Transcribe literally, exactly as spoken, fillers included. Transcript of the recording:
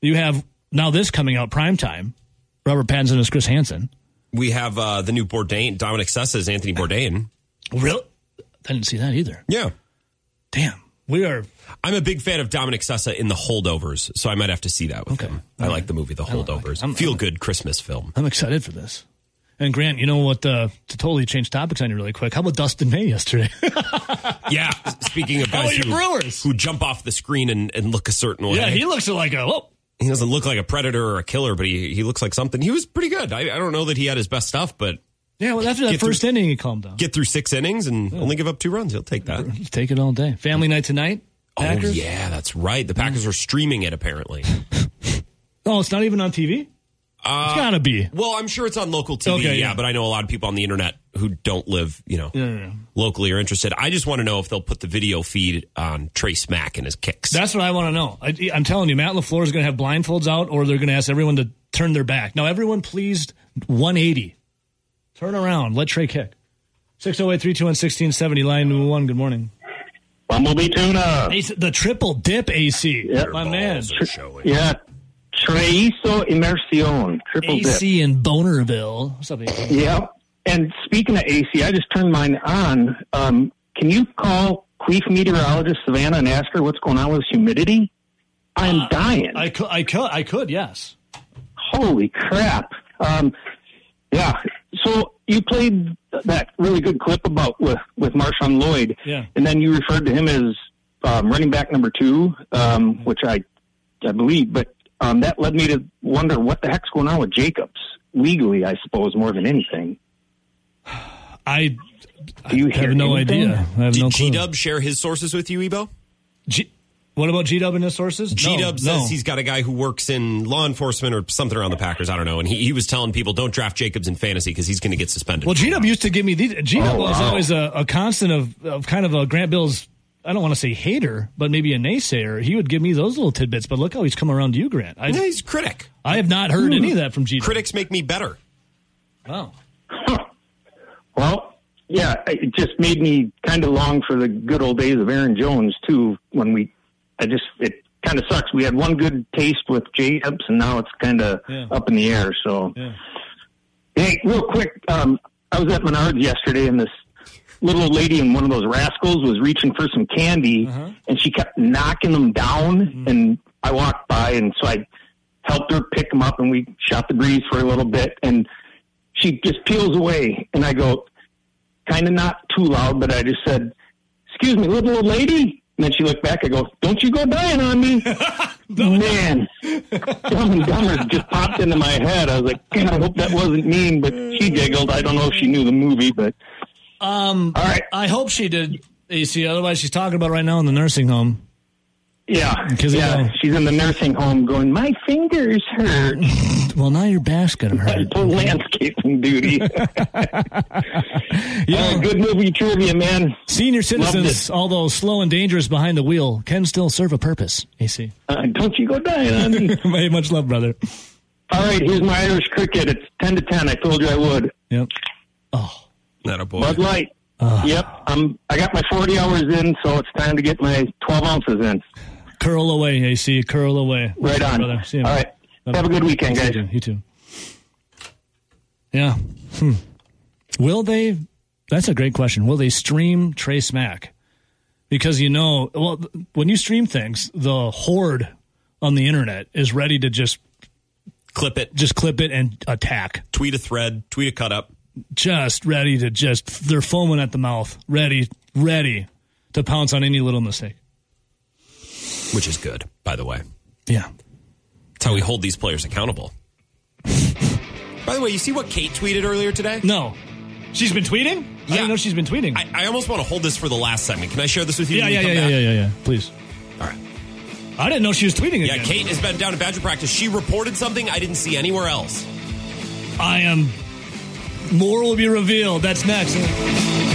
You have now this coming out primetime. Robert Pattinson as Chris Hansen. We have uh, the new Bourdain, Dominic Sessa as Anthony Bourdain. Really? I didn't see that either. Yeah. Damn. We are. I'm a big fan of Dominic Sessa in The Holdovers, so I might have to see that with Okay. him. I like the movie The Holdovers. Like Feel good Christmas film. I'm excited for this. And Grant, you know what? Uh, to totally change topics on you really quick. How about Dustin May yesterday? Yeah. Speaking of guys your who, Brewers? who jump off the screen and, and look a certain way. Yeah, he looks like a. Whoa. He doesn't look like a predator or a killer, but he, he looks like something. He was pretty good. I, I don't know that he had his best stuff, but Yeah, well, after that Get first through- inning, he calmed down. get through six innings and only give up two runs. He'll take that. Take it all day. Family night tonight. Packers? Oh, yeah, that's right. The Packers are streaming it, apparently. Oh, it's not even on T V? Uh, It's gotta be. Well, I'm sure it's on local T V, Okay, yeah, yeah. but I know a lot of people on the internet who don't live, you know, Yeah, yeah, yeah. locally are interested. I just want to know if they'll put the video feed on Trey Smack and his kicks. That's what I want to know. I, I'm telling you, Matt LaFleur is going to have blindfolds out, or they're going to ask everyone to turn their back. Now, everyone, please, one eighty. Turn around. Let Trey kick. six oh eight, three two one, one six seven oh, line one. Good morning. Bumblebee Tuna. Ace, the triple dip, A C. Yep. My man. Yeah. Traiso Immersion. Triple A C in Bonerville. What's up, A C? dip. Yep. And speaking of A C, I just turned mine on. Um, can you call Queef meteorologist Savannah and ask her what's going on with humidity? I'm Uh, dying. I could, I could, I could, yes. Holy crap. Um, yeah. So you played that really good clip about with, with Marshawn Lloyd. Yeah. And then you referred to him as um, running back number two, um, which I, I believe. But um, that led me to wonder what the heck's going on with Jacobs. Legally, I suppose, more than anything. I, Do you I hear have no anything? idea. I have Did no clue. G-Dub share his sources with you, Ebo? G- what about G-Dub and his sources? G-Dub no, says no. he's got a guy who works in law enforcement or something around the Packers. I don't know. And he, he was telling people, don't draft Jacobs in fantasy because he's going to get suspended. Well, G-Dub used to give me these. G-Dub Oh, was wow. always a, a constant of, of kind of a Grant Bill's, I don't want to say hater, but maybe a naysayer. He would give me those little tidbits, but look how he's come around to you, Grant. I, Yeah, he's a critic. I have not heard any of that from G-Dub. Critics make me better. Wow. Huh. Well, yeah, it just made me kind of long for the good old days of Aaron Jones, too, when we, I just, it kind of sucks. We had one good taste with Jacobs, and now it's kind of Yeah. up in the air, so. Yeah. Hey, real quick, um, I was at Menards yesterday, and this little old lady in one of those rascals was reaching for some candy, Uh-huh. and she kept knocking them down, Mm-hmm. and I walked by, and so I helped her pick them up, and we shot the breeze for a little bit, and she just peels away, and I go, kind of not too loud, but I just said, excuse me, little old lady? And then she looked back, I go, don't you go dying on me. Man, Dumb and Dumber just popped into my head. I was like, God, I hope that wasn't mean, but she giggled. I don't know if she knew the movie, but Um, all right. I hope she did, A C. Otherwise, she's talking about right now in the nursing home. Yeah, 'Cause, you yeah. know- She's in the nursing home going, my fingers hurt. Well, now your back's going to I hurt. pull landscaping duty. You Uh, know, good movie trivia, man. senior Loved citizens, it. although slow and dangerous behind the wheel, can still serve a purpose, A C. Uh, don't you go dying on me. Very much love, brother. All right, here's my Irish cricket. It's ten to ten. I told you I would. Yep. Oh, Not a boy. Bud Light. Uh. Yep. I'm, I got my forty hours in, so it's time to get my twelve ounces in. curl away, A C. Curl away. Right on. Brother. See you, All man. right. Bye-bye. Have a good weekend, You guys. too. You too. Yeah. Hmm. Will they? That's a great question. Will they stream Trey Smack? Because, you know, well, when you stream things, the horde on the internet is ready to just Clip it. just clip it and attack. Tweet a thread. Tweet a cut up. Just ready to just, they're foaming at the mouth. Ready, ready to pounce on any little mistake. Which is good, by the way. Yeah. That's how we hold these players accountable. By the way, you see what Kate tweeted earlier today? No. She's been tweeting? I Yeah. didn't know she's been tweeting. I, I almost want to hold this for the last segment. Can I share this with you? yeah, when yeah, we yeah, come yeah, back? yeah, yeah, yeah. Please. All right. I didn't know she was tweeting Yeah, again. Kate has been down to Badger practice. She reported something I didn't see anywhere else. I am. More will be revealed. That's next.